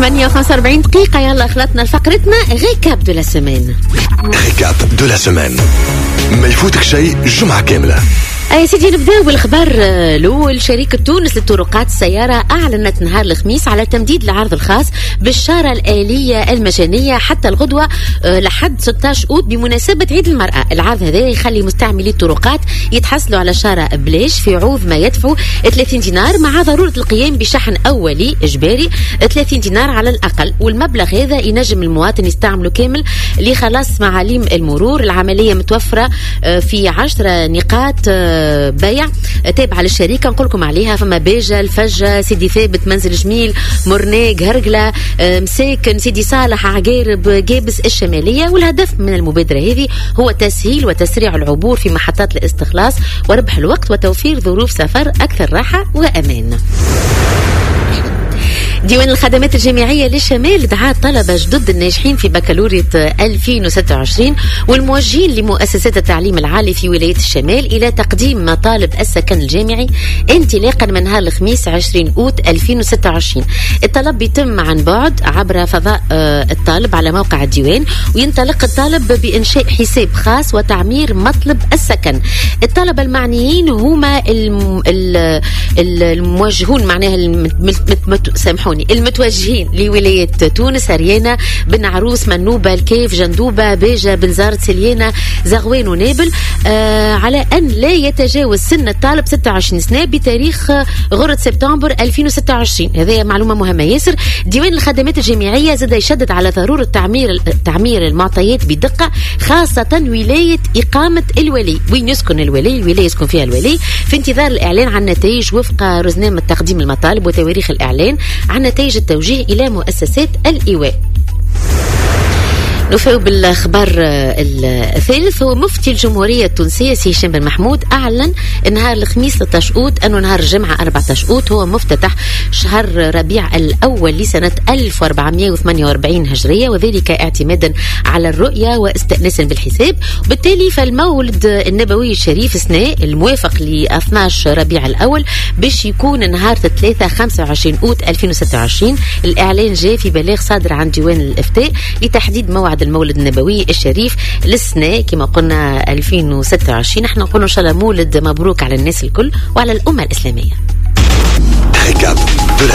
45 دقيقة. يلا خلطنا فقرتنا ريكاب دو لا سيمين. ريكاب دو لا سيمين، ما يفوتك شيء جمعة كاملة. يا سيدي نبداو بالخبر الأول. شركة تونس للطرقات السيارة أعلنت نهار الخميس على تمديد العرض الخاص بالشارة الآلية المجانية حتى الغدوة لحد 16 أوت بمناسبة عيد المرأة. العرض هذا يخلي مستعملي الطرقات يتحصلوا على شارة بلاش في عوض ما يدفعوا 30 دينار مع ضرورة القيام بشحن أولي إجباري 30 دينار على الأقل، والمبلغ هذا ينجم المواطن يستعمله كامل لخلاص معاليم المرور. العملية متوفرة في 10 نقاط بيع تابعة للشركة نقول لكم عليها. فما باجة، الفجة، سيدي ثابت، منزل جميل، مرناق، هرقلة، مساكن، سيدي صالح، عقارب، جابس الشمالية. والهدف من المبادرة هذه هو تسهيل وتسريع العبور في محطات الاستخلاص وربح الوقت وتوفير ظروف سفر أكثر راحة وأمان. ديوان الخدمات الجامعية للشمال دعا طلبة جدد الناجحين في بكالوريا 2026 والموجهين لمؤسسات التعليم العالي في ولاية الشمال إلى تقديم مطالب السكن الجامعي انطلاقا من نهار الخميس 20 أوت 2026. الطلب بيتم عن بعد عبر فضاء الطالب على موقع الديوان، وينطلق الطالب بإنشاء حساب خاص وتعمير مطلب السكن. الطلبة المعنيين هما الموجهون معناها المتوجهين لولاية تونس، هريانة، بن عروس، منوبة، الكيف، جندوبة، باجة، بنزارة، سليانة، زغوان ونابل، على أن لا يتجاوز سن الطالب 26 سنة بتاريخ غرة سبتمبر 2026. هذه معلومة مهمة ياسر. ديوان الخدمات الجامعية زاد يشدد على ضرورة تعمير المعطيات بدقة، خاصة ولاية إقامة الولي، وين يسكن الولي، الولاية يسكن فيها الولي، في انتظار الإعلان عن نتائج وفق رزنامة تقديم المطالب وتواريخ الإعلان عن نتائج التوجيه إلى مؤسسات الإيواء. نفاو بالخبر الثالث. هو مفتي الجمهورية التونسية سي هشام بن محمود أعلن نهار الخميس 13 أوت أنه نهار الجمعة 14 أوت هو مفتتح شهر ربيع الأول لسنة 1448 هجرية، وذلك اعتمادا على الرؤية واستئناسا بالحساب. بالتالي فالمولد النبوي الشريف السنة الموافق ل 12 ربيع الأول باش يكون نهار 25 أوت 2026. الإعلان جاء في بلاغ صادر عن ديوان الإفتاء لتحديد موعد المولد النبوي الشريف للسنة كما قلنا 2026. نحن نقول إن شاء الله مولد مبروك على الناس الكل وعلى الأمة الإسلامية.